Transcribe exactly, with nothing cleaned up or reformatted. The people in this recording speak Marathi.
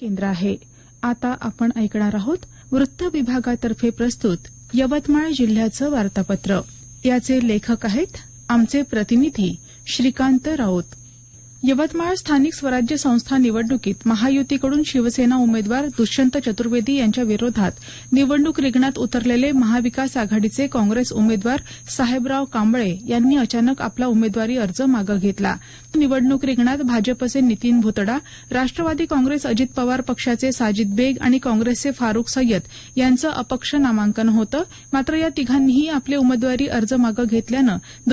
केंद्र आहे. आता आपण ऐकणार आहोत वृत्त विभागातर्फे प्रस्तुत यवतमाळ जिल्ह्याचं वार्तापत्र. याचे लेखक आहेत आमचे प्रतिनिधी श्रीकांत राऊत. यवतमाळ स्थानिक स्वराज्य संस्था निवडणुकीत महायुतीकडून शिवसेना उमेदवार दुष्यंत चतुर्वेदी यांच्या विरोधात निवडणूक रिंगणात उतरलेले महाविकास आघाडीचे काँग्रेस उमेदवार साहेबराव कांबळे यांनी अचानक आपला उमेदवारी अर्ज मागे घेतला. निवडणूक रिंगणात भाजपचे नितीन भुतडा, राष्ट्रवादी काँग्रेस अजित पवार पक्षाचे साजिद बेग आणि काँग्रेसचे फारुख सय्यद यांचं अपक्ष नामांकन होतं. मात्र या तिघांनीही आपले उमेदवारी अर्ज मागे घेतल्यानं